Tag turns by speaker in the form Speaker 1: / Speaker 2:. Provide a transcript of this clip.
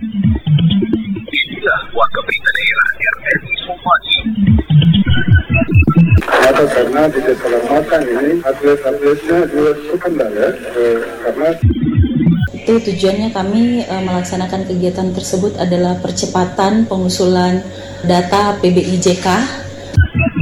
Speaker 1: Inilah Warga Berita Daerah RRI Somasi.
Speaker 2: Karena di keselamatan ini atlet-atletnya juga terkendala ya, karena
Speaker 3: itu tujuannya kami melaksanakan kegiatan tersebut adalah percepatan pengusulan data PBIJK